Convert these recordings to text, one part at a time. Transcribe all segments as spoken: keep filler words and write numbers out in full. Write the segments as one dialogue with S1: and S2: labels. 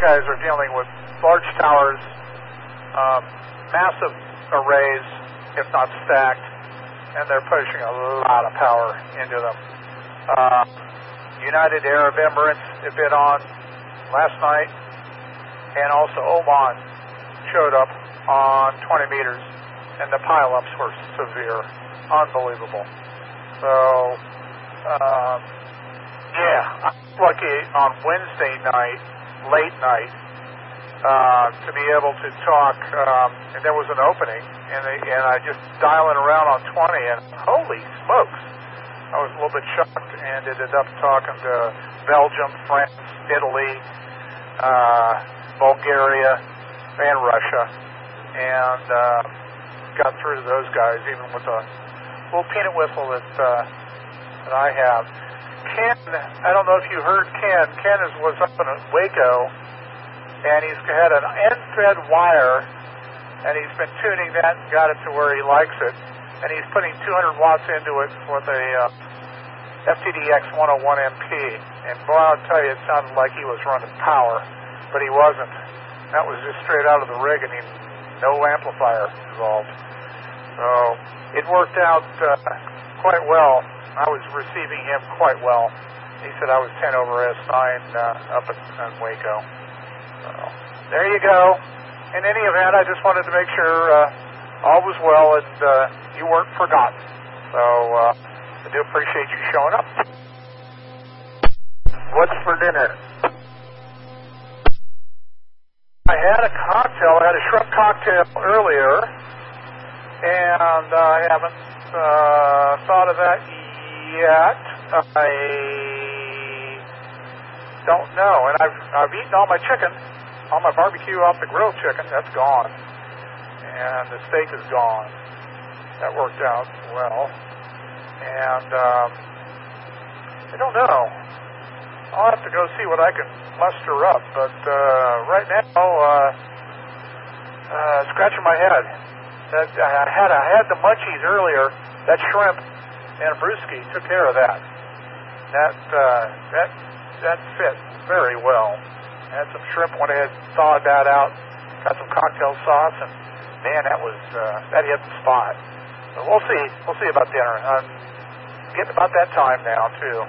S1: guys are dealing with large towers, um, massive arrays, if not stacked, and they're pushing a lot of power into them. Uh, United Arab Emirates have been on last night, and also Oman showed up on twenty meters, and the pileups were severe, unbelievable. So, um, yeah, I'm lucky on Wednesday night, late night, uh, to be able to talk, um, and there was an opening, and, they, and I just dialing around on twenty, and holy smokes, I was a little bit shocked, and ended up talking to Belgium, France, Italy, uh, Bulgaria, and Russia, and uh, got through to those guys, even with a little peanut whistle that, uh, that I have. Ken, I don't know if you heard Ken. Ken is, was up in Waco, and he's had an end-fed wire, and he's been tuning that and got it to where he likes it, and he's putting two hundred watts into it with a uh, F T D X one oh one M P, and boy, I'll tell you, it sounded like he was running power, but he wasn't. That was just straight out of the rig, and he, no amplifier involved. So it worked out uh, quite well. I was receiving him quite well. He said I was ten over S nine uh, up in, in Waco. So there you go. In any event, I just wanted to make sure uh, all was well and uh, you weren't forgotten. So uh, I do appreciate you showing up.
S2: What's for dinner?
S1: I had a cocktail. I had a shrimp cocktail earlier, and I haven't uh, thought of that yet. I don't know. And I've I've eaten all my chicken, all my barbecue off the grill chicken. That's gone, and the steak is gone. That worked out well. And um, I don't know. I'll have to go see what I can muster up. But uh, right now, uh, uh, scratching my head. That, I had I had the munchies earlier. That shrimp and a brewski took care of that. That uh, that that fit very well. I had some shrimp, went ahead and thawed that out. Got some cocktail sauce, and man, that was uh, that hit the spot. So we'll see. We'll see about dinner. I'm getting about that time now too.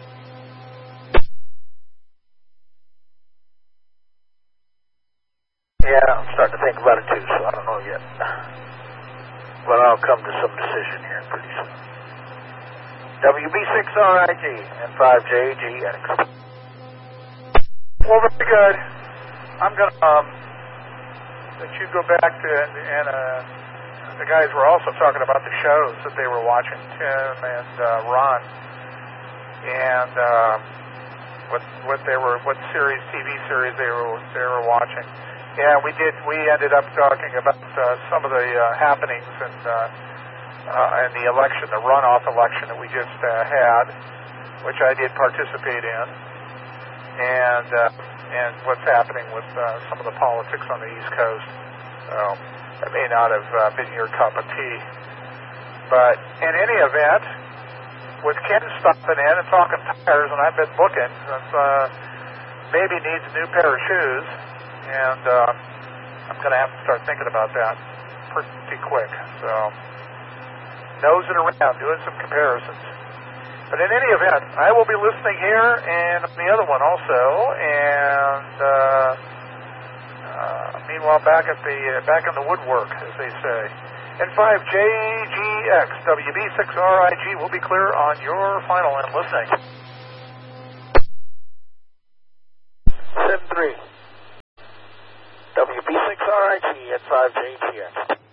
S2: Yeah, I'm starting to think about it too, so I don't know yet. But I'll come to some decision here pretty soon. W B six R I G and five J G X.
S1: Well, very good. I'm going to um, let you go back to, and, and uh, the guys were also talking about the shows that they were watching, Tim and uh, Ron, and um, what what they were, what series, T V series they were they were watching. Yeah, we did. We ended up talking about uh, some of the uh, happenings and uh, uh, and the election, the runoff election that we just uh, had, which I did participate in, and uh, and what's happening with uh, some of the politics on the East Coast. So that may not have uh, been your cup of tea, but in any event, with Ken stopping in and talking tires, and I've been booking, since uh, maybe needs a new pair of shoes. And uh, I'm going to have to start thinking about that pretty quick. So, nosing around, doing some comparisons. But in any event, I will be listening here and on the other one also. And uh, uh, meanwhile, back at the uh, back in the woodwork, as they say. And five J G X W B six R I G will be clear on your final and listening.
S2: seven three. W B six R I G at five J G X.